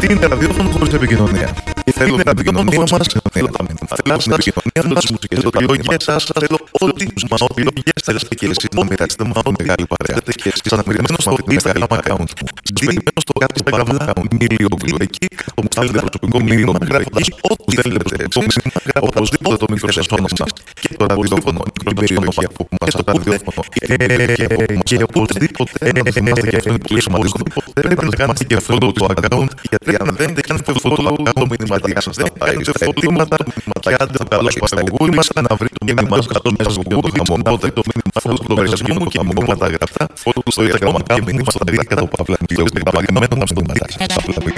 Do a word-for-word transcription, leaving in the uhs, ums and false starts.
Τι είναι ραδιόφωνο χωρίς επικοινωνία? Θέλω την επικοινωνία μας, θέλω τα μηνύματά σας, την επικοινωνία μας, τις μουσικές επιλογές σας, θέλω ό,τι μας επιλογές σας και εσείς να μοιράσετε με ό,τι μεγάλη παρέα. Ξαναμοιρασμένο στο Instagram account μου. Στείλετε στο Instagram account Μιλιόγλου εκεί, το μου στέλνετε προσωπικό μήνυμα, γραφής, ό,τι θέλετε. Το μήνυμα, οπωσδήποτε το μικρό σας όνομα και το ραδιόφωνο, η περιοχή που μας ακούτε και οπωσδήποτε είμαστε και αυτό είναι πολύ σημαντικό. Πρέπει να κάνετε και αυτό το account, γιατί αν δεν κάνετε αυτό το account, το μηνυματικά σας δεν κάνετε φωτήματα, κάντε το καλό στο Google μας, να βρει το μήνυμα σας κάτω μέσα στο Google, οπότε το μήνυμα αυτό στο λογαριασμό μου και μου τα γραφτά, στο Instagram και μήνυμα στο Τρίκα το Παύλα.